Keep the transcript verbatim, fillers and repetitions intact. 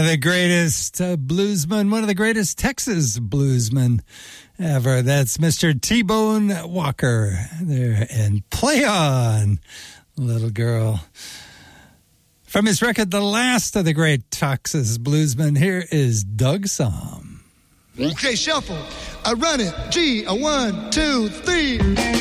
the greatest uh, bluesmen, one of the greatest Texas bluesmen ever. That's Mister T-Bone Walker there, and Play On, Little Girl. From his record, The Last of the Great Texas Bluesmen, here is Doug Sahm. Okay, shuffle. I run it. G, a one, two, three.